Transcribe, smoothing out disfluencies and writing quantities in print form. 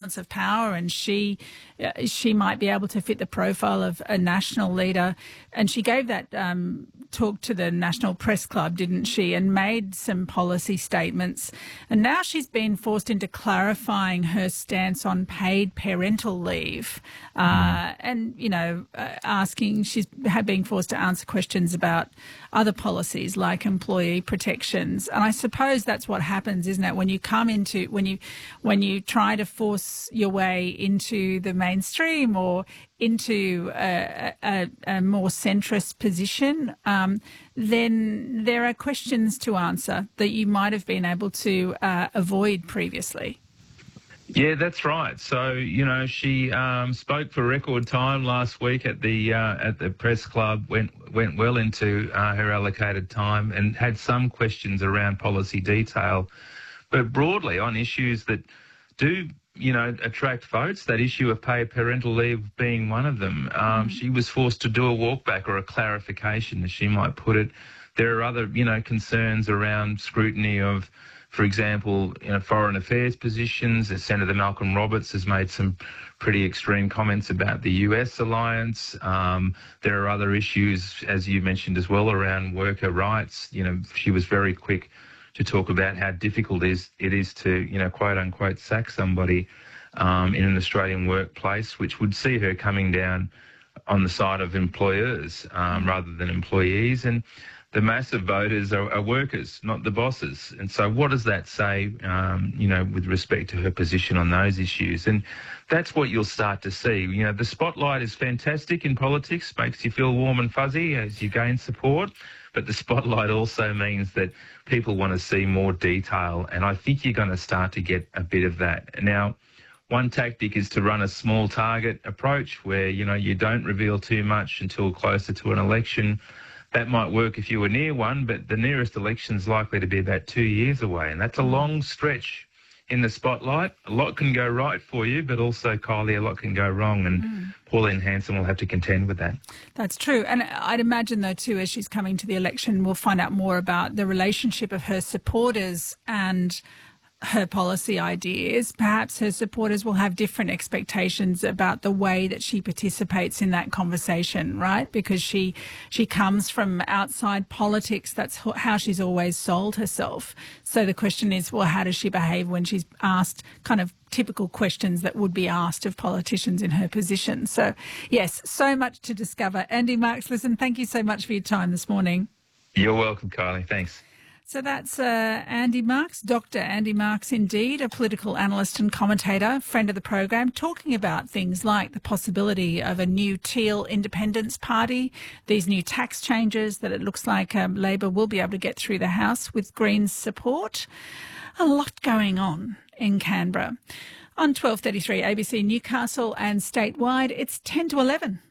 balance of power, and she might be able to fit the profile of a national leader. And she gave that talk to the National Press Club, didn't she, and made some policy statements. And now she's been forced into clarifying her stance on paid parental leave, and, she's being forced to answer questions about other policies like employee protections. And I suppose that's what happens, isn't it? When you try to force your way into the mainstream or into a more centrist position, then there are questions to answer that you might have been able to avoid previously. Yeah, that's right. So, she spoke for record time last week at the press club, went well into her allocated time and had some questions around policy detail, but broadly on issues that do, attract votes, that issue of paid parental leave being one of them. She was forced to do a walkback or a clarification, as she might put it. There are other, concerns around scrutiny of, for example, foreign affairs positions. Senator Malcolm Roberts has made some pretty extreme comments about the US alliance. There are other issues, as you mentioned as well, around worker rights. She was very quick to talk about how difficult it is to, quote unquote, sack somebody in an Australian workplace, which would see her coming down on the side of employers rather than employees. And the massive voters are workers, not the bosses. And so what does that say, with respect to her position on those issues? And that's what you'll start to see. The spotlight is fantastic in politics, makes you feel warm and fuzzy as you gain support. But the spotlight also means that people want to see more detail. And I think you're going to start to get a bit of that. Now, one tactic is to run a small target approach where, you don't reveal too much until closer to an election. That might work if you were near one, but the nearest election is likely to be about 2 years away. And that's a long stretch in the spotlight. A lot can go right for you, but also, Kylie, a lot can go wrong. And Pauline Hanson will have to contend with that. That's true. And I'd imagine, though, too, as she's coming to the election, we'll find out more about the relationship of her supporters and her policy ideas. Perhaps her supporters will have different expectations about the way that she participates in that conversation, right? Because she comes from outside politics. That's how she's always sold herself. So the question is, well, how does she behave when she's asked kind of typical questions that would be asked of politicians in her position? So, yes, so much to discover. Andy Marks, listen, thank you so much for your time this morning. You're welcome, Kylie. Thanks. So that's Andy Marks, Dr. Andy Marks indeed, a political analyst and commentator, friend of the program, talking about things like the possibility of a new Teal Independence Party, these new tax changes that it looks like Labor will be able to get through the House with Greens' support. A lot going on in Canberra. On 12:33 ABC Newcastle and statewide, it's 10 to 11.